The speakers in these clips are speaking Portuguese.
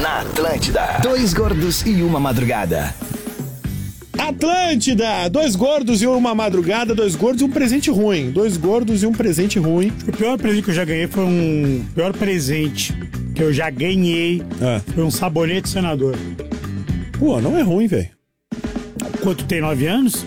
Na Atlântida. Dois gordos e uma madrugada. Atlântida! Dois gordos e uma madrugada, dois gordos e um presente ruim. Dois gordos e um presente ruim. O pior presente que eu já ganhei foi O pior presente que eu já ganhei foi um sabonete senador. Pô, não é ruim, velho. Quanto tem 9 anos?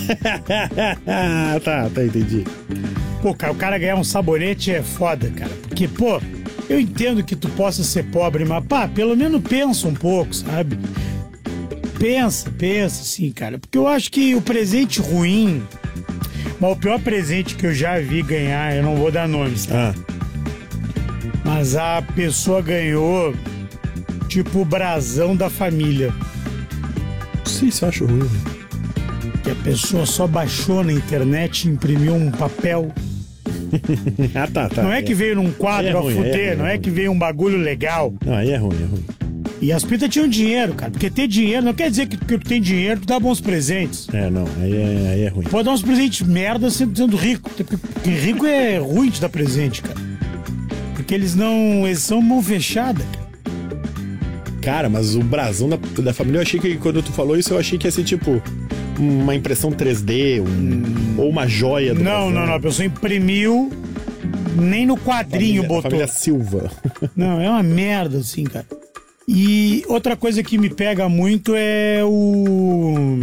Tá, entendi. Pô, cara, o cara ganhar um sabonete é foda, cara. Porque, pô, eu entendo que tu possa ser pobre, mas, pá, pelo menos pensa um pouco, sabe? Pensa, sim, cara. Porque eu acho que o presente ruim... Mas o pior presente que eu já vi ganhar, eu não vou dar nomes, tá? Mas a pessoa ganhou, tipo, o brasão da família. Não sei se eu acho ruim, velho. Que a pessoa só baixou na internet e imprimiu um papel. Tá. Não é que veio num quadro a fuder, não é que veio um bagulho legal. Não, aí é ruim. E as pintas tinham dinheiro, cara. Porque ter dinheiro não quer dizer que tu tem dinheiro, tu dá bons presentes. Não, aí é ruim. Pode dar uns presentes merda sendo rico. Porque rico é ruim de dar presente, cara. Porque eles são mão fechada, Cara, mas o brasão da família, eu achei que quando tu falou isso, eu achei que ia ser tipo uma impressão 3D, ou uma joia do brasão. Não, a pessoa imprimiu, nem no quadrinho botou. Família Silva. Não, é uma merda, assim, cara. E outra coisa que me pega muito é o...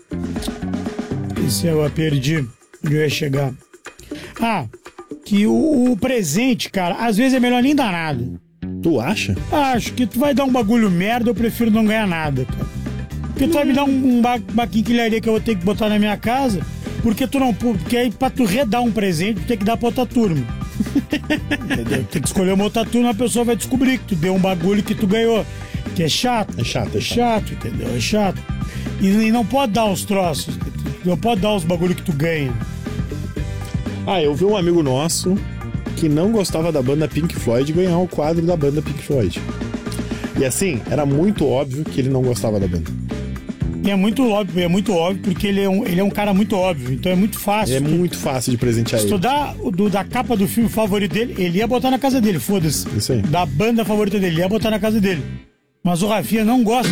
Esse eu perdi, onde eu ia chegar. Que o presente, cara, às vezes é melhor nem dar nada. Tu acha? Acho que tu vai dar um bagulho merda, eu prefiro não ganhar nada, cara. Porque tu vai me dar uma quinquilharia que eu vou ter que botar na minha casa, porque aí pra tu redar um presente, tu tem que dar pra outra turma. Entendeu? Tem que escolher uma outra turma, a pessoa vai descobrir que tu deu um bagulho que tu ganhou. Que é chato. É chato, entendeu? É chato. E não pode dar os troços. Não pode dar os bagulho que tu ganha. Eu vi um amigo nosso que não gostava da banda Pink Floyd ganhar o quadro da banda Pink Floyd. E assim, era muito óbvio que ele não gostava da banda. E é muito óbvio porque ele é um cara muito óbvio, então é muito fácil. É muito fácil de presentear ele. Se tu dá da capa do filme favorito dele, ele ia botar na casa dele, foda-se. Isso aí. Da banda favorita dele, ele ia botar na casa dele. Mas o Rafinha não gosta